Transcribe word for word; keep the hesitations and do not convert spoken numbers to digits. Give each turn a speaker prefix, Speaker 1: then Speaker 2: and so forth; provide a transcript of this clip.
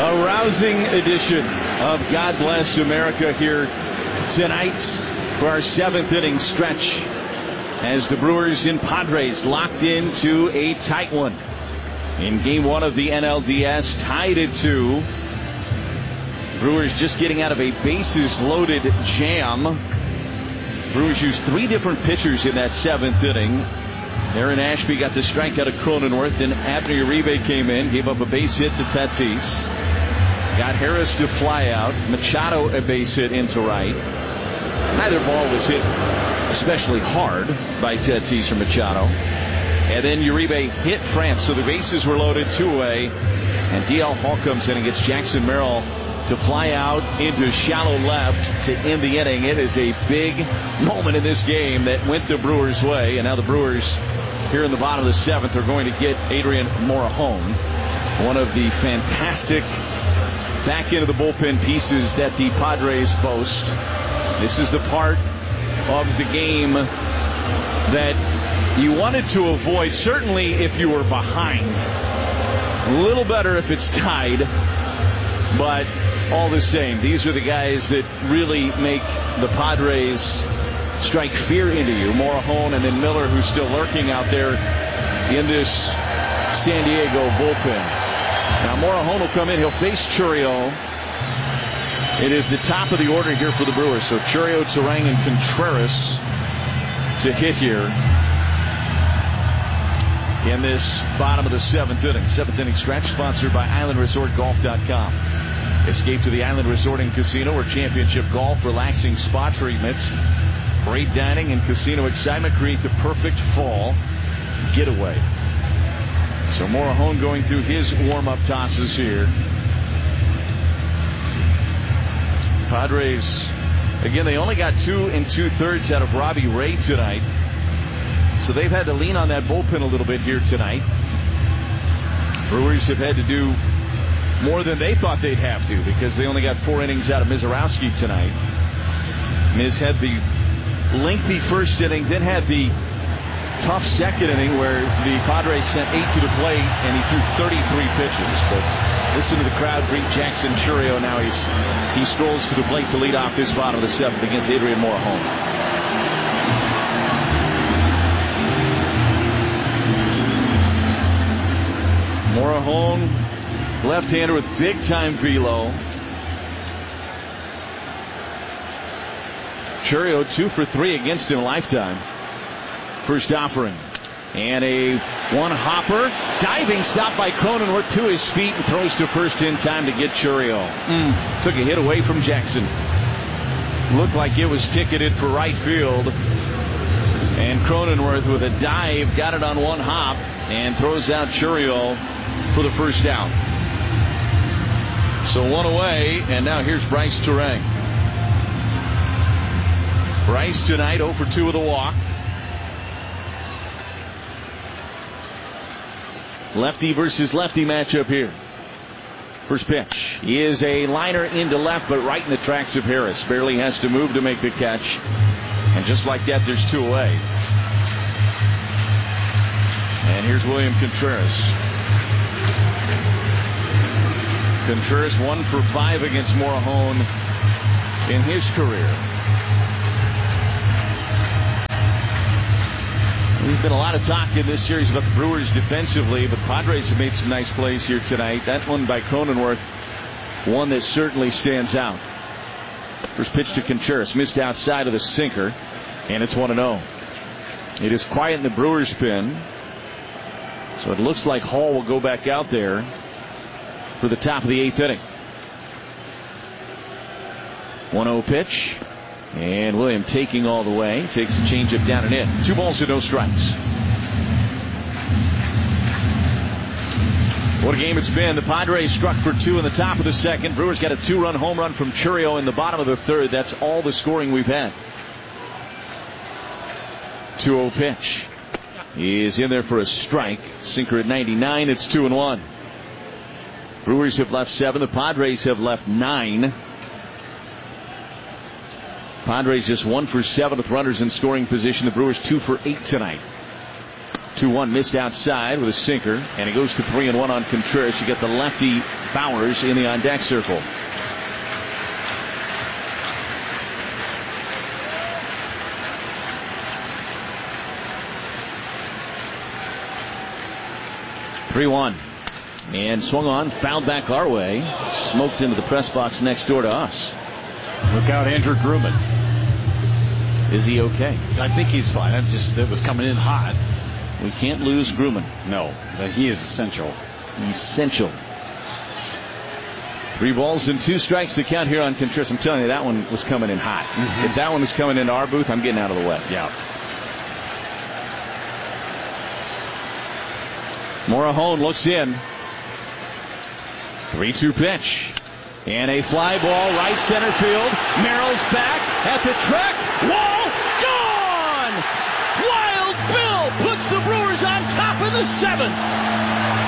Speaker 1: A rousing edition of God Bless America here tonight for our seventh inning stretch as the Brewers and Padres locked into a tight one in game one of the N L D S, tied at two. Brewers just getting out of a bases loaded jam. Brewers used three different pitchers in that seventh inning. Aaron Ashby got the strikeout of Cronenworth, then Abner Uribe came in, gave up a base hit to Tatis. Got Harris to fly out. Machado a base hit into right. Neither ball was hit especially hard by Tatis or Machado. And then Uribe hit France, so the bases were loaded two away. And D L Hall comes in and gets Jackson Merrill to fly out into shallow left to end the inning. It is a big moment in this game that went the Brewers' way. And now the Brewers, here in the bottom of the seventh, are going to get Adrian Morejon, one of the fantastic back into the bullpen pieces that the Padres boast. This is the part of the game that you wanted to avoid, certainly if you were behind. A little better if it's tied, but all the same, these are the guys that really make the Padres strike fear into you. Morejon and then Miller, who's still lurking out there in this San Diego bullpen. Now Morejon will come in. He'll face Chourio. It is the top of the order here for the Brewers. So Chourio, Turang, and Contreras to hit here in this bottom of the seventh inning. Seventh inning stretch sponsored by Island Resort Golf dot com. Escape to the Island Resort and Casino, where championship golf, relaxing spa treatments, great dining, and casino excitement create the perfect fall getaway. So Morejon going through his warm-up tosses here. Padres, again, they only got two and two-thirds out of Robbie Ray tonight. So they've had to lean on that bullpen a little bit here tonight. Brewers have had to do more than they thought they'd have to because they only got four innings out of Mizorowski tonight. Miz had the lengthy first inning, then had the tough second inning where the Padres sent eight to the plate and he threw thirty-three pitches. But listen to the crowd greet Jackson Chourio. Now he's he strolls to the plate to lead off this bottom of the seventh against Adrian Morejon. Morejon, left-hander with big-time velo. Chourio two for three against him lifetime. First offering. And a one-hopper. Diving stop by Cronenworth to his feet and throws to first in time to get Chourio. Mm. Took a hit away from Jackson. Looked like it was ticketed for right field. And Cronenworth with a dive got it on one hop and throws out Chourio for the first out. So one away, and now here's Bryce Turang. Bryce tonight oh for two with a walk. Lefty versus lefty matchup here. First pitch is a liner into left, but right in the tracks of Harris. Barely has to move to make the catch. And just like that, there's two away. And here's William Contreras. Contreras one for five against Morejon in his career. There's been a lot of talk in this series about the Brewers defensively, but Padres have made some nice plays here tonight. That one by Cronenworth, one that certainly stands out. First pitch to Contreras, missed outside of the sinker, and it's one and oh. It is quiet in the Brewers pen, so it looks like Hall will go back out there for the top of the eighth inning. one oh pitch. And William taking all the way. Takes the changeup down and in. Two balls and no strikes. What a game it's been. The Padres struck for two in the top of the second. Brewers got a two-run home run from Chourio in the bottom of the third. That's all the scoring we've had. two oh pitch. He is in there for a strike. Sinker at ninety-nine. It's two and one. Brewers have left seven. The Padres have left nine. Padres just one for seven with runners in scoring position. The Brewers two for eight tonight. two one missed outside with a sinker, and it goes to three and one on Contreras. You get the lefty Bowers in the on-deck circle. three one. And swung on, fouled back our way. Smoked into the press box next door to us.
Speaker 2: Look out, Andrew Grumman.
Speaker 1: Is he okay?
Speaker 2: I think he's fine. I'm just, it was coming in hot.
Speaker 1: We can't lose Grumman.
Speaker 2: No, but he is essential.
Speaker 1: Essential. Three balls and two strikes to count here on Contreras. I'm telling you, that one was coming in hot. Mm-hmm. If that one was coming into our booth, I'm getting out of the way.
Speaker 2: Yeah.
Speaker 1: Morahone looks in. three two pitch. And a fly ball right center field. Merrill's back at the track. Wall gone! Wild Bill puts the Brewers on top of the seventh.